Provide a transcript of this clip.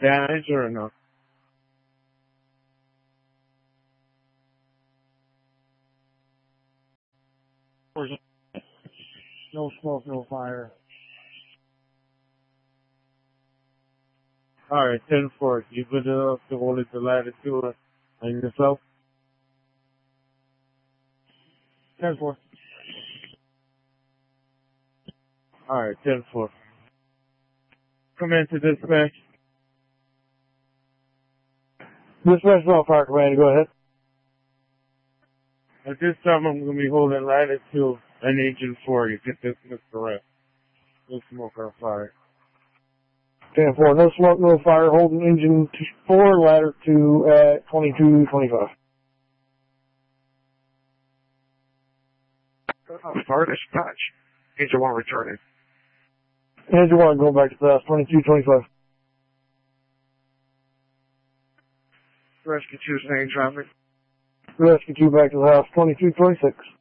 damage or no? No smoke, no fire. Alright, 10-4. You good enough to hold it to latitude and yourself? 10-4. Alright, 10-4. Come into dispatch. Dispatch Bell Fire Command, go ahead. At this time, I'm going to be holding latitude and engine 4. You get this correct. No smoke or fire. 10-4. No smoke, no fire. Holding engine 4, ladder 2 at 2225. Fire dispatch. Engine 1 returning. Engine 1 going back to south, 2225. Rescue 2 staying traffic. Rescue 2 back to the house, 2226.